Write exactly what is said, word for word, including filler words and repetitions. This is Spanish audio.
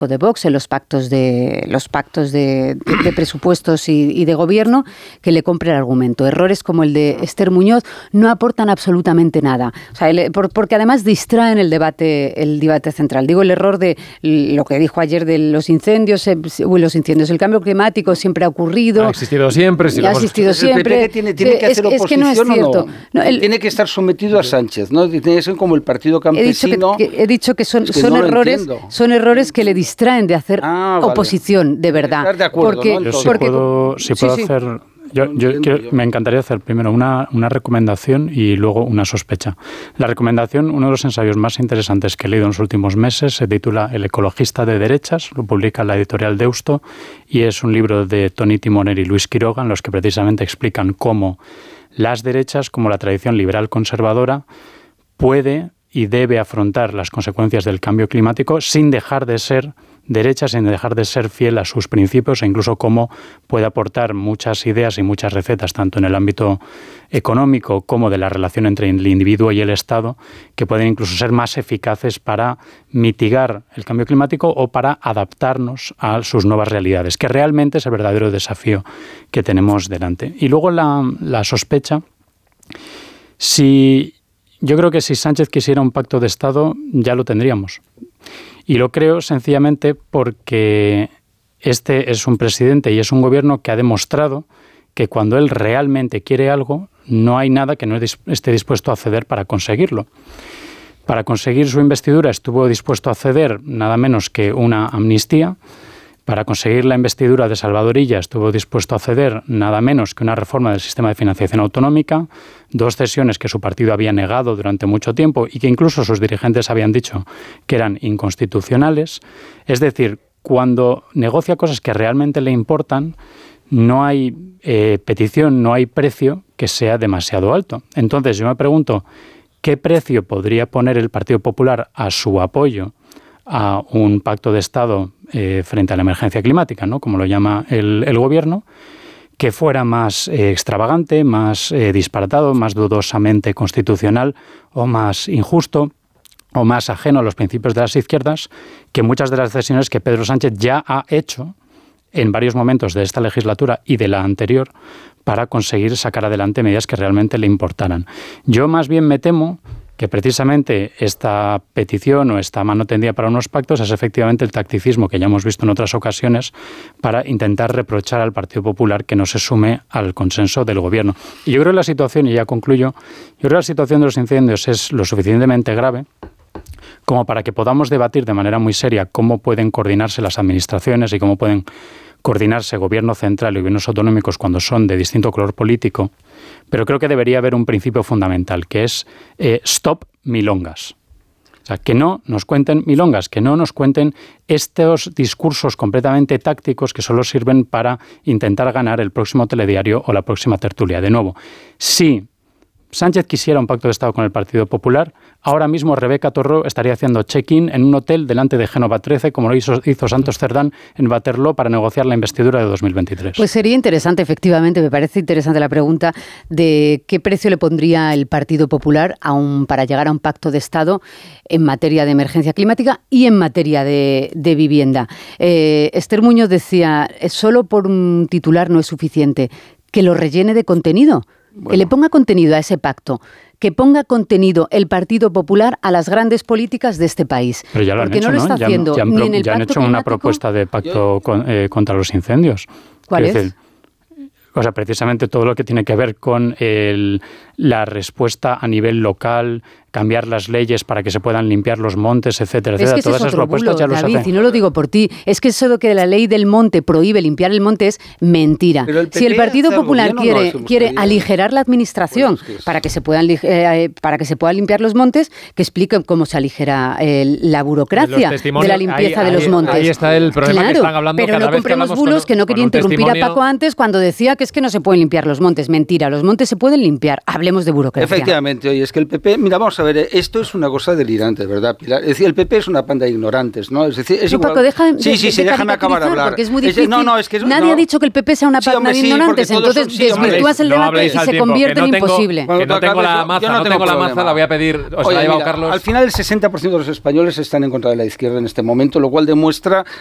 de Vox en los pactos de los pactos de, de, de presupuestos y, y de gobierno, que le compre el argumento. Errores como el de Esther Muñoz no aportan absolutamente nada. O sea, el, por, porque además distraen el debate, el debate central. Digo, el error de lo que dijo ayer de los incendios, eh, los incendios, el cambio climático siempre ha ocurrido. Ha existido siempre. Si ha existido siempre. El P P tiene, tiene que hacer es, oposición, es que no es cierto. No? No, el, tiene que estar sometido a Sánchez, ¿no? Tiene que ser como el partido campesino. He dicho que, que, he dicho que son, es que son no errores, son errores que le distraen de hacer ah, vale. oposición, de verdad. Estar de acuerdo, porque, ¿no? Yo sí porque, puedo, sí puedo sí, hacer... Yo, yo, quiero, me encantaría hacer primero una, una recomendación y luego una sospecha. La recomendación, uno de los ensayos más interesantes que he leído en los últimos meses, se titula El ecologista de derechas, lo publica la editorial Deusto, y es un libro de Toni Timoner y Luis Quiroga, en los que precisamente explican cómo las derechas, como la tradición liberal conservadora, puede y debe afrontar las consecuencias del cambio climático sin dejar de ser derecha, sin dejar de ser fiel a sus principios, e incluso cómo puede aportar muchas ideas y muchas recetas, tanto en el ámbito económico como de la relación entre el individuo y el Estado, que pueden incluso ser más eficaces para mitigar el cambio climático o para adaptarnos a sus nuevas realidades, que realmente es el verdadero desafío que tenemos delante. Y luego la, la sospecha, si... Yo creo que si Sánchez quisiera un pacto de Estado, ya lo tendríamos. Y lo creo sencillamente porque este es un presidente y es un gobierno que ha demostrado que cuando él realmente quiere algo, no hay nada que no esté dispuesto a ceder para conseguirlo. Para conseguir su investidura estuvo dispuesto a ceder nada menos que una amnistía. Para conseguir la investidura de Salvador Illa estuvo dispuesto a ceder nada menos que una reforma del sistema de financiación autonómica, dos cesiones que su partido había negado durante mucho tiempo y que incluso sus dirigentes habían dicho que eran inconstitucionales. Es decir, cuando negocia cosas que realmente le importan, no hay eh, petición, no hay precio que sea demasiado alto. Entonces yo me pregunto, ¿qué precio podría poner el Partido Popular a su apoyo a un pacto de Estado eh, frente a la emergencia climática, ¿no?, como lo llama el, el gobierno, que fuera más eh, extravagante, más eh, disparatado, más dudosamente constitucional o más injusto o más ajeno a los principios de las izquierdas que muchas de las decisiones que Pedro Sánchez ya ha hecho en varios momentos de esta legislatura y de la anterior para conseguir sacar adelante medidas que realmente le importaran. Yo más bien me temo que precisamente esta petición o esta mano tendida para unos pactos es efectivamente el tacticismo que ya hemos visto en otras ocasiones para intentar reprochar al Partido Popular que no se sume al consenso del gobierno. Y yo creo que la situación, y ya concluyo, yo creo que la situación de los incendios es lo suficientemente grave como para que podamos debatir de manera muy seria cómo pueden coordinarse las administraciones y cómo pueden coordinarse gobierno central y gobiernos autonómicos cuando son de distinto color político, pero creo que debería haber un principio fundamental, que es eh, stop milongas. O sea, que no nos cuenten milongas, que no nos cuenten estos discursos completamente tácticos que solo sirven para intentar ganar el próximo telediario o la próxima tertulia. De nuevo, si Sánchez quisiera un pacto de Estado con el Partido Popular, ahora mismo Rebeca Torró estaría haciendo check-in en un hotel delante de Génova trece, como lo hizo, hizo Santos Cerdán en Waterloo para negociar la investidura de dos mil veintitrés. Pues sería interesante, efectivamente, me parece interesante la pregunta de qué precio le pondría el Partido Popular a un, para llegar a un pacto de Estado en materia de emergencia climática y en materia de, de vivienda. Eh, Esther Muñoz decía, solo por un titular no es suficiente, que lo rellene de contenido. Bueno. Que le ponga contenido a ese pacto, que ponga contenido el Partido Popular a las grandes políticas de este país. Pero ya lo porque han hecho, no lo está ¿no? haciendo ya, ya han, ni en el ya han pacto hecho climático. Una propuesta de pacto con, eh, contra los incendios. ¿Cuál es? Decir, o sea, precisamente todo lo que tiene que ver con el, la respuesta a nivel local, cambiar las leyes para que se puedan limpiar los montes, etcétera, etcétera. Es que Todas ese es esas otro propuestas bulo, ya los David, hacen. y no lo digo por ti. Es que eso de que la ley del monte prohíbe limpiar el monte es mentira. El si el Partido Popular quiere, no quiere aligerar la administración bueno, es que es... para que se puedan eh, para que se puedan limpiar los montes, que explique cómo se aligera eh, la burocracia de, de la limpieza ahí, de los ahí, montes. Ahí está el problema, claro, que están hablando pero cada no vez compremos que bulos, con, que no quería interrumpir testimonio... a Paco antes cuando decía que es que no se pueden limpiar los montes. Mentira, los montes se pueden limpiar. Hablemos de burocracia. Efectivamente, oye, es que el P P, mira, vamos a a ver, esto es una cosa delirante, ¿verdad, Pilar? Es decir, el P P es una panda de ignorantes, ¿no? Es decir, es no, igual... Paco, deja, sí, sí, de, sí, de déjame acabar de hablar. Porque es muy difícil. Es, no, no, es que es, Nadie no. ha dicho que el P P sea una sí, panda hombre, de sí, ignorantes, entonces son, sí, desvirtúas el no debate y se tiempo, convierte no en tengo, imposible. Que no tengo la maza, yo no, no tengo tengo la problema. maza, la voy a pedir, o se la ha llevado Carlos. Al final el sesenta por ciento de los españoles están en contra de la izquierda en este momento, lo cual demuestra